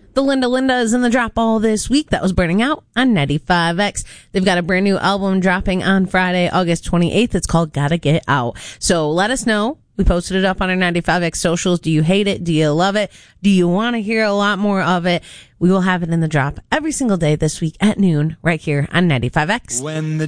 The Linda is in the drop all this week. That was Burning Out on 95X. They've got a brand new album dropping on Friday, August 28th. It's called Gotta Get Out. So let us know. We posted it up on our 95X socials. Do you hate it? Do you love it? Do you want to hear a lot more of it? We will have it in the drop every single day this week at noon right here on 95X. When the